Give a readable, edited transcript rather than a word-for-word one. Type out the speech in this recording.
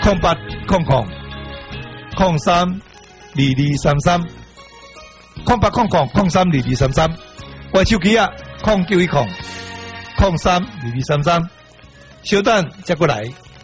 0800032233 0800032233，我手机0910032233，稍等再过来。